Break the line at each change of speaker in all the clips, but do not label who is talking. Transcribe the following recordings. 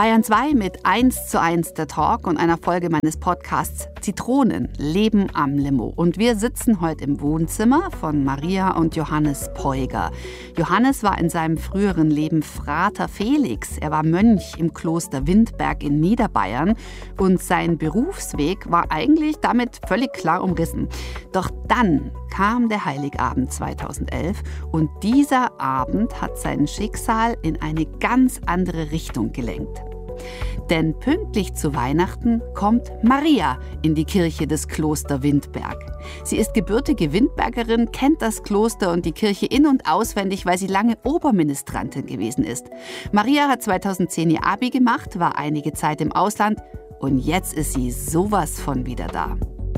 Bayern 2 mit 1:1 der Talk und einer Folge meines Podcasts Zitronen, Leben am Limo. Und wir sitzen heute im Wohnzimmer von Maria und Johannes Peuger. Johannes war in seinem früheren Leben Frater Felix. Er war Mönch im Kloster Windberg in Niederbayern und sein Berufsweg war eigentlich damit völlig klar umrissen. Doch dann kam der Heiligabend 2011 und dieser Abend hat sein Schicksal in eine ganz andere Richtung gelenkt. Denn pünktlich zu Weihnachten kommt Maria in die Kirche des Kloster Windberg. Sie ist gebürtige Windbergerin, kennt das Kloster und die Kirche in- und auswendig, weil sie lange Oberministrantin gewesen ist. Maria hat 2010 ihr Abi gemacht, war einige Zeit im Ausland und jetzt ist sie sowas von wieder da.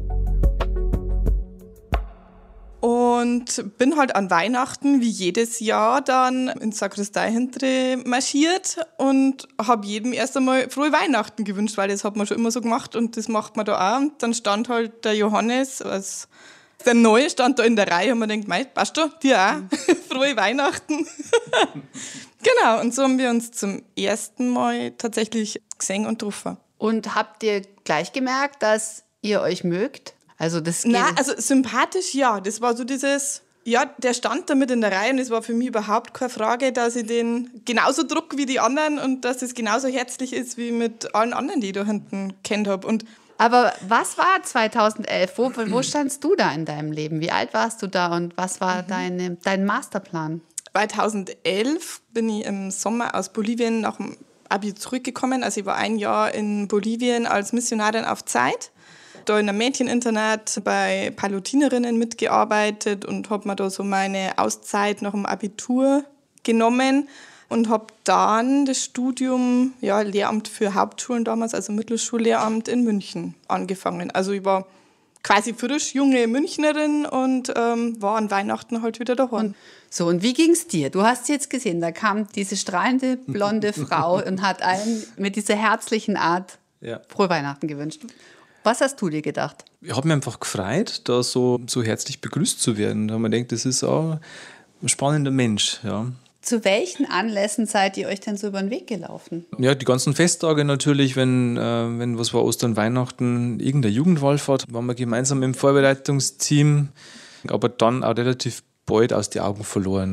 Und bin halt an Weihnachten wie jedes Jahr dann ins Sakristei hintere marschiert und habe jedem erst einmal frohe Weihnachten gewünscht, weil das hat man schon immer so gemacht und das macht man da auch. Und dann stand halt der Johannes, als der Neue stand da in der Reihe und man denkt, mei, passt du, dir auch, frohe Weihnachten. Genau, und so haben wir uns zum ersten Mal tatsächlich gesehen und getroffen.
Und habt ihr gleich gemerkt, dass ihr euch mögt? Also
sympathisch, ja. Das war so dieses, ja, der stand da mit in der Reihe und es war für mich überhaupt keine Frage, dass ich den genauso druck wie die anderen und dass es genauso herzlich ist wie mit allen anderen, die ich da hinten kennt habe.
Aber was war 2011? Wo standst du da in deinem Leben? Wie alt warst du da und was war dein Masterplan?
2011 bin ich im Sommer aus Bolivien nach dem Abi zurückgekommen. Also ich war ein Jahr in Bolivien als Missionarin auf Zeit. Da in einem Mädcheninternat bei Palutinerinnen mitgearbeitet und habe mir da so meine Auszeit nach dem Abitur genommen und habe dann das Studium, ja, Lehramt für Hauptschulen damals, also Mittelschullehramt in München angefangen. Also ich war quasi frisch junge Münchnerin und war an Weihnachten halt wieder daheim.
So, und wie ging's dir? Du hast jetzt gesehen, da kam diese strahlende, blonde Frau und hat allen mit dieser herzlichen Art frohe Weihnachten gewünscht. Was hast du dir gedacht?
Ich habe mich einfach gefreut, da so herzlich begrüßt zu werden. Da habe ich gedacht, das ist auch ein spannender Mensch. Ja.
Zu welchen Anlässen seid ihr euch denn so über den Weg gelaufen?
Ja, die ganzen Festtage natürlich, wenn was war, Ostern, Weihnachten, irgendeine Jugendwallfahrt, waren wir gemeinsam im Vorbereitungsteam, aber dann auch relativ bald aus den Augen verloren.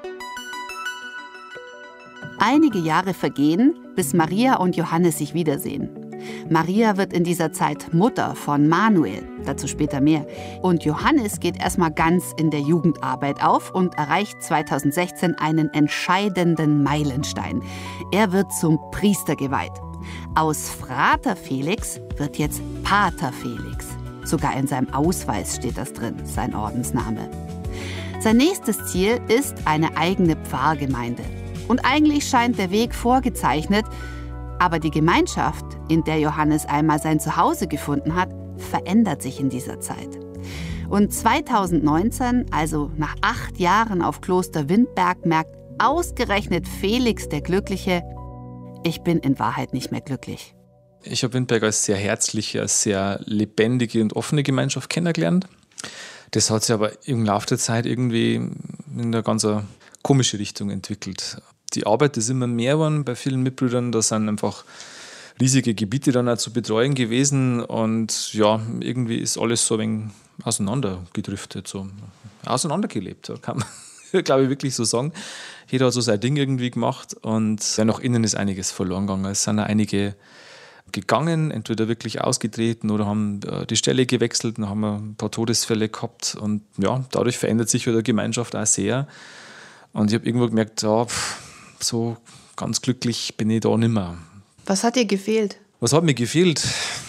Einige Jahre vergehen, bis Maria und Johannes sich wiedersehen. Maria wird in dieser Zeit Mutter von Manuel, dazu später mehr. Und Johannes geht erstmal ganz in der Jugendarbeit auf und erreicht 2016 einen entscheidenden Meilenstein. Er wird zum Priester geweiht. Aus Frater Felix wird jetzt Pater Felix. Sogar in seinem Ausweis steht das drin, sein Ordensname. Sein nächstes Ziel ist eine eigene Pfarrgemeinde. Und eigentlich scheint der Weg vorgezeichnet, aber die Gemeinschaft, in der Johannes einmal sein Zuhause gefunden hat, verändert sich in dieser Zeit. Und 2019, also nach 8 Jahren auf Kloster Windberg, merkt ausgerechnet Felix der Glückliche, ich bin in Wahrheit nicht mehr glücklich.
Ich habe Windberg als sehr herzliche, als sehr lebendige und offene Gemeinschaft kennengelernt. Das hat sich aber im Laufe der Zeit irgendwie in eine ganz komische Richtung entwickelt. Die Arbeit ist immer mehr geworden bei vielen Mitbrüdern. Da sind einfach riesige Gebiete dann auch zu betreuen gewesen. Und ja, irgendwie ist alles so ein wenig auseinandergedriftet, so auseinandergelebt, kann man, glaube ich, wirklich so sagen. Jeder hat so sein Ding irgendwie gemacht und ja, nach innen ist einiges verloren gegangen. Es sind auch einige gegangen, entweder wirklich ausgetreten oder haben die Stelle gewechselt, dann haben wir ein paar Todesfälle gehabt. Und ja, dadurch verändert sich die Gemeinschaft auch sehr. Und ich habe irgendwo gemerkt, ja, so ganz glücklich bin ich da nicht mehr.
Was hat dir gefehlt?
Was hat mir gefehlt?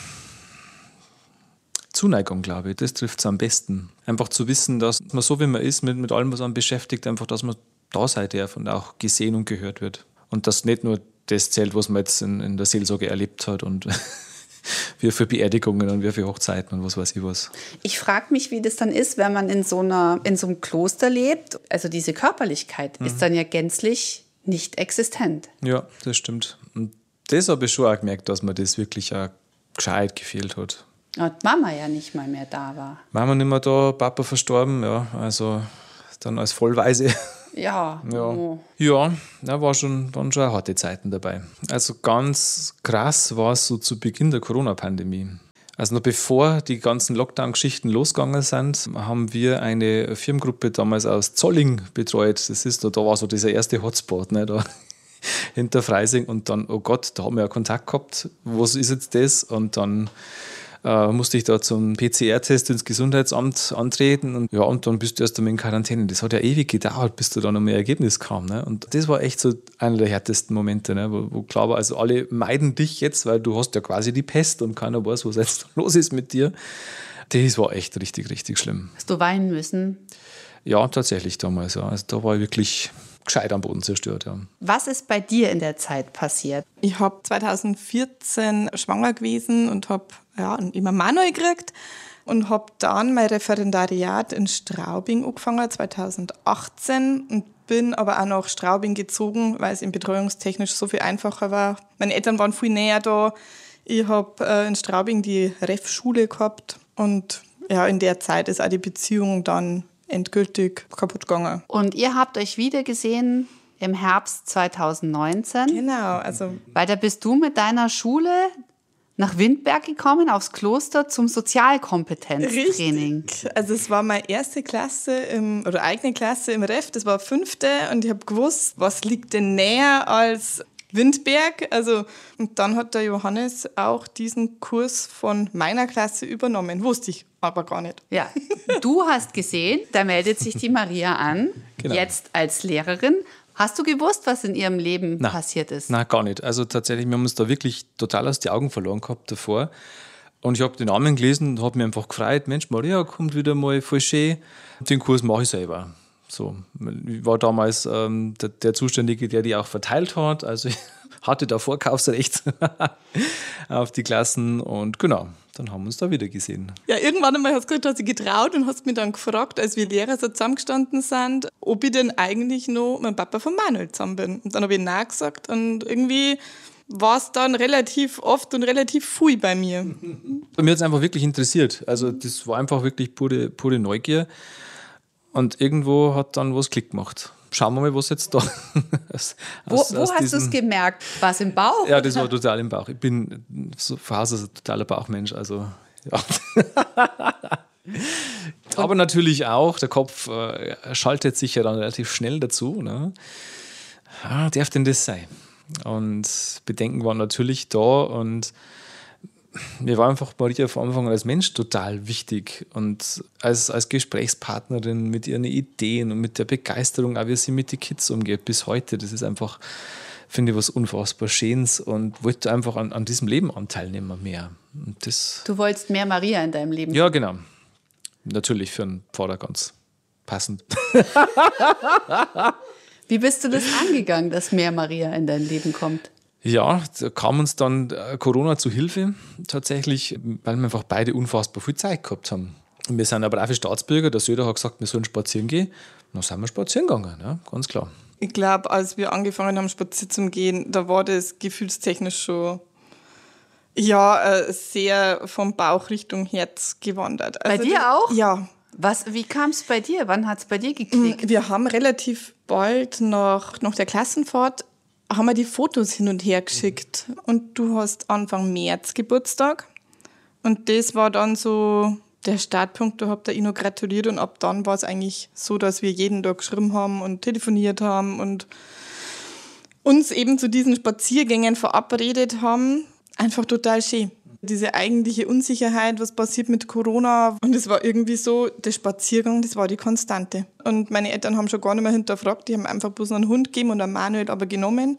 Zuneigung, glaube ich. Das trifft es am besten. Einfach zu wissen, dass man so, wie man ist, mit allem, was man beschäftigt, einfach, dass man da sein darf und auch gesehen und gehört wird. Und dass nicht nur das zählt, was man jetzt in der Seelsorge erlebt hat und wie für Beerdigungen und wie für Hochzeiten und was weiß ich was.
Ich frage mich, wie das dann ist, wenn man in so einem Kloster lebt. Also diese Körperlichkeit ist dann ja gänzlich nicht existent.
Ja, das stimmt. Und das habe ich schon auch gemerkt, dass mir das wirklich auch gescheit gefehlt hat.
Und Mama ja nicht mal mehr da war.
Mama nicht mehr da, Papa verstorben, ja, also dann als Vollwaise
Ja.
Ja, da waren schon harte Zeiten dabei. Also ganz krass war es so zu Beginn der Corona-Pandemie. Also noch bevor die ganzen Lockdown-Geschichten losgegangen sind, haben wir eine Firmengruppe damals aus Zolling betreut. Da war so dieser erste Hotspot, ne, da hinter Freising. Und dann, oh Gott, da haben wir ja Kontakt gehabt. Was ist jetzt das? Und dann musste ich da zum PCR-Test ins Gesundheitsamt antreten. Und dann bist du erst einmal in Quarantäne. Das hat ja ewig gedauert, bis da dann noch mehr Ergebnis kam. Ne? Und das war echt so einer der härtesten Momente, ne? Wo klar war, also alle meiden dich jetzt, weil du hast ja quasi die Pest und keiner weiß, was jetzt los ist mit dir. Das war echt richtig, richtig schlimm.
Hast du weinen müssen?
Ja, tatsächlich damals. Ja. Also da war ich wirklich gescheit am Boden zerstört. Ja.
Was ist bei dir in der Zeit passiert?
Ich habe 2014 schwanger gewesen und habe immer Manuel gekriegt und habe dann mein Referendariat in Straubing angefangen, 2018, und bin aber auch nach Straubing gezogen, weil es eben betreuungstechnisch so viel einfacher war. Meine Eltern waren viel näher da. Ich habe in Straubing die Ref-Schule gehabt und ja, in der Zeit ist auch die Beziehung dann endgültig kaputt gegangen.
Und ihr habt euch wieder gesehen im Herbst 2019.
Genau.
Weil da bist du mit deiner Schule nach Windberg gekommen, aufs Kloster, zum Sozialkompetenztraining.
Richtig. Also es war meine erste Klasse, eigene Klasse im Ref, das war 5. und ich habe gewusst, was liegt denn näher als Windberg. Und dann hat der Johannes auch diesen Kurs von meiner Klasse übernommen. Wusste ich aber gar nicht.
Ja, du hast gesehen, da meldet sich die Maria an, genau. Jetzt als Lehrerin. Hast du gewusst, was in ihrem Leben passiert ist?
Nein, gar nicht. Also tatsächlich, wir haben uns da wirklich total aus den Augen verloren gehabt davor. Und ich habe den Namen gelesen und habe mich einfach gefreut, Mensch, Maria kommt wieder mal, voll schön. Den Kurs mache ich selber. So, ich war damals der Zuständige, der die auch verteilt hat. Also ich hatte da Vorkaufsrecht auf die Klassen und genau, dann haben wir uns da wieder gesehen.
Ja, irgendwann einmal hast du dich getraut und hast mich dann gefragt, als wir Lehrer so zusammengestanden sind, ob ich denn eigentlich noch mit dem Papa von Manuel zusammen bin. Und dann habe ich Nein gesagt und irgendwie war es dann relativ oft und relativ viel bei mir.
Mir hat es einfach wirklich interessiert. Also das war einfach wirklich pure Neugier. Und irgendwo hat dann was Klick gemacht. Schauen wir mal, was jetzt da
Wo hast du es gemerkt? War es im Bauch?
Ja, das war total im Bauch. Ich bin so von Haus aus ein totaler Bauchmensch. Also, ja. Aber natürlich auch, der Kopf schaltet sich ja dann relativ schnell dazu. Ne? Darf denn das sein? Und Bedenken waren natürlich da und mir war einfach Maria von Anfang an als Mensch total wichtig und als Gesprächspartnerin mit ihren Ideen und mit der Begeisterung, auch wie sie mit den Kids umgeht bis heute. Das ist einfach, finde ich, was unfassbar Schönes und wollte einfach an diesem Leben Anteil nehmen mehr. Und
du wolltest mehr Maria in deinem Leben?
Ja, genau. Natürlich für einen Pfarrer ganz passend.
Wie bist du das angegangen, dass mehr Maria in dein Leben kommt?
Ja, da kam uns dann Corona zu Hilfe, tatsächlich, weil wir einfach beide unfassbar viel Zeit gehabt haben. Und wir sind aber auch für Staatsbürger, der Söder hat gesagt, wir sollen spazieren gehen. Und dann sind wir spazieren gegangen, ja, ganz klar.
Ich glaube, als wir angefangen haben, spazieren zu gehen, da war das gefühlstechnisch schon sehr vom Bauch Richtung Herz gewandert.
Bei dir auch?
Ja.
Wie kam es bei dir? Wann hat es bei dir geklickt?
Wir haben relativ bald nach der Klassenfahrt haben wir die Fotos hin und her geschickt. Und du hast Anfang März Geburtstag. Und das war dann so der Startpunkt. Da habt ihr noch gratuliert. Und ab dann war es eigentlich so, dass wir jeden Tag geschrieben haben und telefoniert haben und uns eben zu diesen Spaziergängen verabredet haben. Einfach total schön. Diese eigentliche Unsicherheit, was passiert mit Corona. Und es war irgendwie so, der Spaziergang, das war die Konstante. Und meine Eltern haben schon gar nicht mehr hinterfragt, die haben einfach bloß einen Hund gegeben und einen Manuel aber genommen.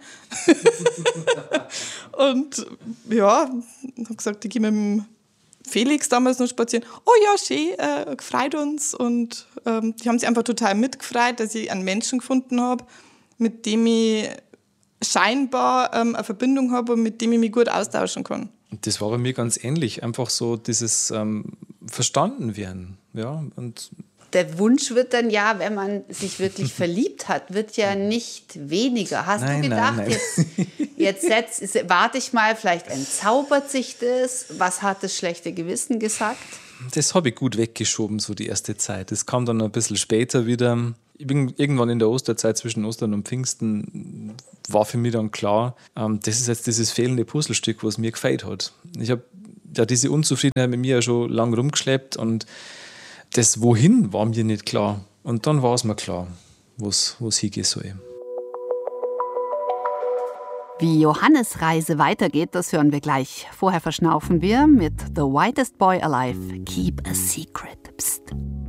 Und ja, ich habe gesagt, ich gehe mit dem Felix damals noch spazieren. Oh ja, schön, gefreut uns. Und die haben sich einfach total mitgefreut, dass ich einen Menschen gefunden habe, mit dem ich scheinbar eine Verbindung habe und mit dem ich mich gut austauschen kann.
Das war bei mir ganz ähnlich, einfach so dieses verstanden werden. Ja, und
der Wunsch wird dann ja, wenn man sich wirklich verliebt hat, wird ja nicht weniger. Hast du gedacht,
nein.
Jetzt warte ich mal, vielleicht entzaubert sich das? Was hat das schlechte Gewissen gesagt?
Das habe ich gut weggeschoben, so die erste Zeit. Das kam dann ein bisschen später wieder. Irgendwann in der Osterzeit zwischen Ostern und Pfingsten war für mich dann klar, das ist jetzt dieses fehlende Puzzlestück, was mir gefehlt hat. Ich habe ja diese Unzufriedenheit mit mir ja schon lange rumgeschleppt und das Wohin war mir nicht klar. Und dann war es mir klar, wo es hingehen soll.
Wie Johannes' Reise weitergeht, das hören wir gleich. Vorher verschnaufen wir mit The Whitest Boy Alive, Keep a Secret. Psst.